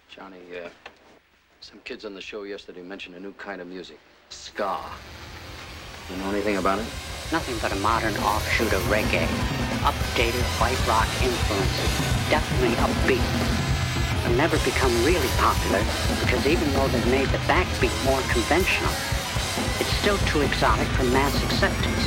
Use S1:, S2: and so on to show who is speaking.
S1: Johnny, some kids on the show yesterday mentioned a new kind of music, ska. You know anything about it?
S2: Nothing but a modern offshoot of reggae. Updated white rock influences. Definitely upbeat. They'll never become really popular because even though they've made the backbeat more conventional, it's still too exotic for mass acceptance.